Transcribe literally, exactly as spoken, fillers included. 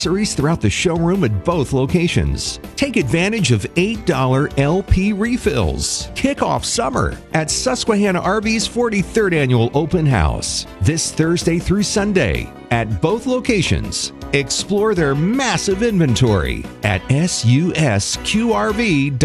accessories throughout the showroom at both locations. Take advantage of eight dollar L P refills. Kick off summer at Susquehanna R V's forty-third Annual Open House this Thursday through Sunday at both locations. Explore their massive inventory at S U S Q R V dot com.